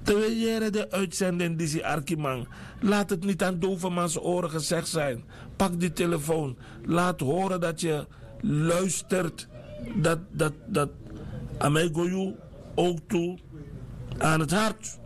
Terwijl jij de uitzending die Arkimang. Laat het niet aan dovenmans oren gezegd zijn. Pak die telefoon. Laat horen dat je luistert. Dat aan mij goeie ook toe aan het hart.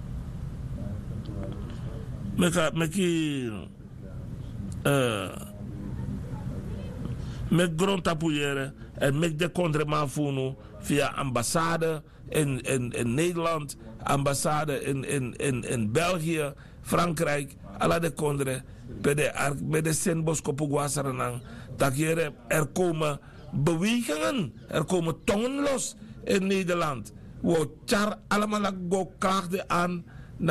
Met grond tapoeieren en met de contraband voeren via ambassade in Nederland, ambassade in België, Frankrijk, alle de kondre, bij de Senbos Kopugwasaranang, dat hier er komen bewegingen, er komen tongen los in Nederland. We char allemaal go kaagde aan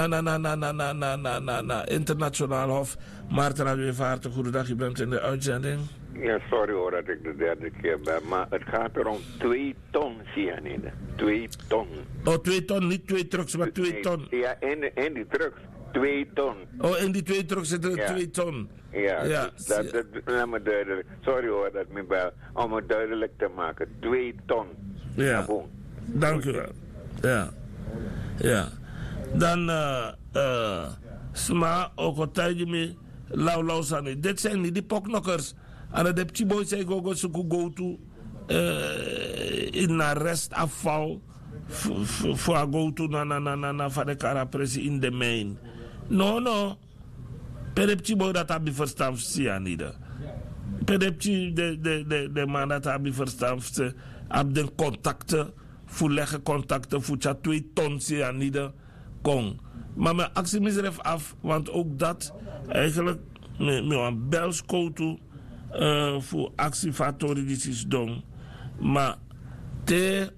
na internationaal hof. Maarten Radwevaart, goedendag, je bent in de uitzending. Ja, sorry hoor dat ik de derde keer ben, maar het gaat er om 2 ton cyanide. 2 ton. Oh, 2 ton, niet 2 trucks, maar 2 ton. Ja, in die trucks, 2 ton. Oh, in die 2 trucks zitten er 2 ton. Ja, dat laat me duidelijk. Sorry hoor dat me bel, om het duidelijk te maken. 2 ton. Ja, dank u wel. Ja. Dan, sma, ook wat tijdje mee, lauw sani. Dit zijn niet die poknokkers. En dat heb je boy zei go to in een restafval voor go to na van de karapressie in de mijn. No. Per heb je boy dat heb je verstaan cyanide. Per heb je de man dat heb je verstaan op de contacten voor leggen contacten voor 2 ton cyanide kon. Maar mijn actie misref af, want ook dat eigenlijk met een belskoto voor actiefactoren die is doen. Maar de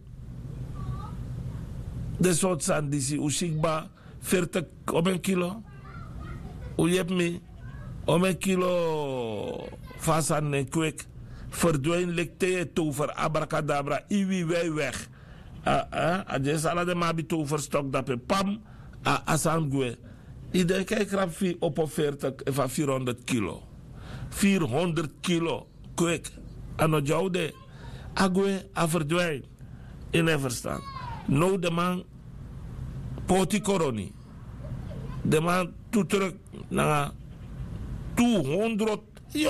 soort zijn die is usikba 40 op een kilo. Hoe je hebt me om een kilo vast aan een kwik verdwijnt ligt over abracadabra iwi wij weg. Adjes alle de mabito overstok dat pe pam asangwe. Iedereen kijkt rap op 40 van 400 kilo. 400 kilo kwik. En dat jou de agwe verdwijnt. In Everstaan. Nou de man poti coroni. De man toe terug naar 200.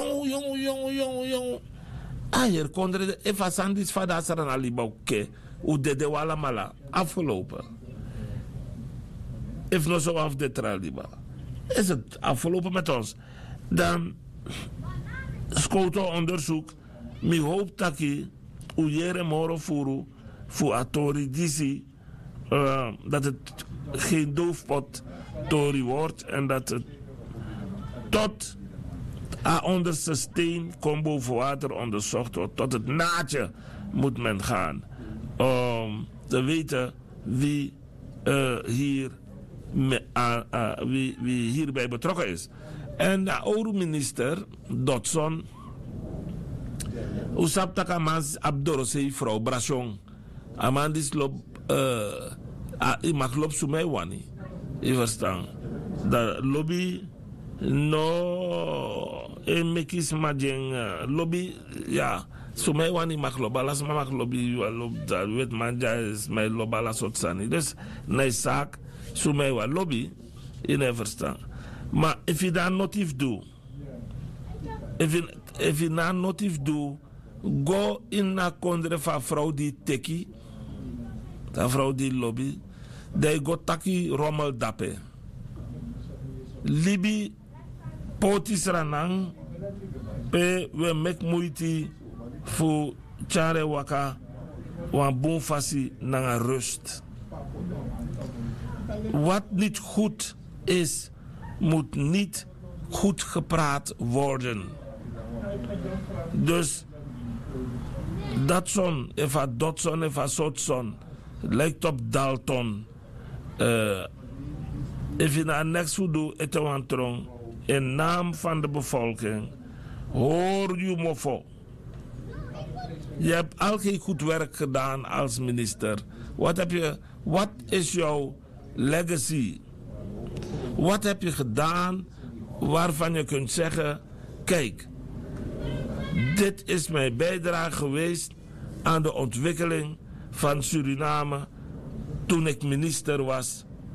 Jong. Hier kon er even sandis van dat er een alibauke. Hoe de wala mala afgelopen. If nog zo af de traliba. Is het afgelopen met ons. Dan scoto onderzoek. Mi hoop dat je ujere moro furu voor atori disi. Dat het geen doofpot tori wordt. En dat het tot onderste steen komt boven water onderzocht wordt. Tot het naadje moet men gaan. Om te weten wie hierbij betrokken is. En de oude minister, Dodson, usap takamans abdorosei vrouw Brachon. Amandis lop, mag lop sumei wani. Je verstaan. De lobby, no, mekis majeng, lobby, ja. Sumei wani mag lobalas, maar mag lobby, wet manja is mijn lobala soort sani. Dus, nee zaak, sumei wa lobby, je verstaan. Maar if je dat notief doet, if je dat notief doet, go in na kondre van vrouw die teki, de vrouw die lobby, die go taki rommel dape. Libi potis ranang, pe we mek moeite voor chare waka, wan bon fasi na rust. Wat niet goed is, moet niet goed gepraat worden. Dus Datson, even Dodson, even Sotson, lijkt op Dalton. Even naar niks doen, etewantron, in naam van de bevolking, hoor je mofo. Je hebt al geen goed werk gedaan als minister. Wat is jouw legacy? Wat heb je gedaan waarvan je kunt zeggen, kijk, dit is mijn bijdrage geweest aan de ontwikkeling van Suriname toen ik minister was